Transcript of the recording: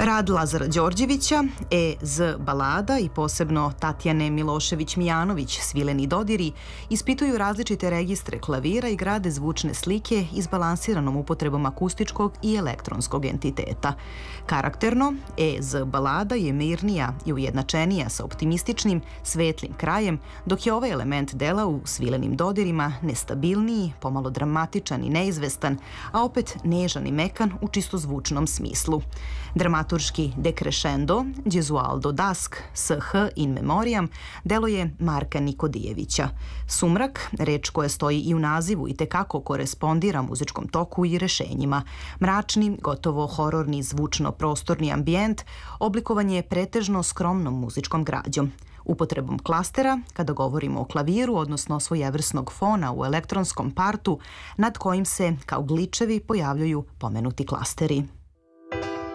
Rad Lazara Đorđevića, Z balada i posebno Tatjane Milošević-Mijanović Svileni dodiri ispituju različite registre klavira i grade zvučne slike izbalansiranom upotrebom akustičkog i elektronskog entiteta. Karakterno, Z balada je mirnija i ujednačenija sa optimističnim, svetlim krajem, dok je ovaj element dela u Svilenim dodirima nestabilniji, pomalo dramatičan i neizvestan, a opet nežan i mekan u čisto zvučnom smislu. Dramaturški Decrescendo, Gesualdo Dusk, S.H. in memoriam, delo je Marka Nikodijevića. Sumrak, reč koja stoji i u nazivu i tekako korespondira muzičkom toku i rešenjima. Mračni, gotovo hororni zvučno-prostorni ambijent oblikovan je pretežno skromnom muzičkom građom. Upotrebom klastera, kada govorimo o klaviru, odnosno svojevrsnog fona u elektronskom partu, nad kojim se, kao gličevi, pojavljuju pomenuti klasteri.